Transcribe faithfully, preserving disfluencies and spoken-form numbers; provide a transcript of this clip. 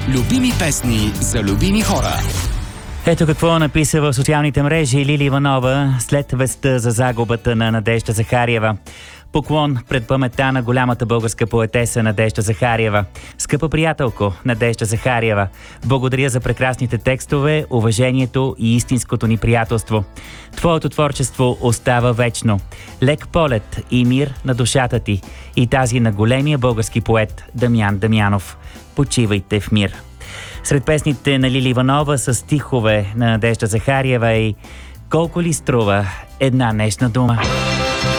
Любими песни за любими хора. Ето какво написа в социалните мрежи Лили Иванова след вестта за загубата на Надежда Захариева. Поклон пред паметта на голямата българска поетеса Надежда Захариева. Скъпа приятелко Надежда Захариева, благодаря за прекрасните текстове, уважението и истинското ни приятелство. Твоето творчество остава вечно. Лек полет и мир на душата ти и тази на големия български поет Дамян Дамянов. Почивайте в мир. Сред песните на Лили Иванова са стихове на Надежда Захариева и "Колко ли струва една нежна дума?"